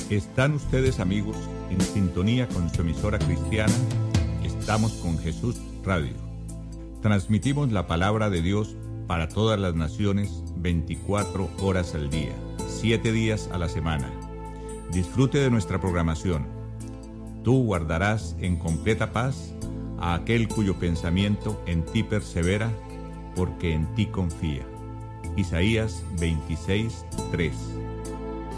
Están ustedes, amigos, en sintonía con su emisora cristiana. Estamos con Jesús Radio. Transmitimos la palabra de Dios para todas las naciones 24 horas al día, 7 días a la semana. Disfrute de nuestra programación. Tú guardarás en completa paz a aquel cuyo pensamiento en ti persevera, porque en ti confía. Isaías 26:3.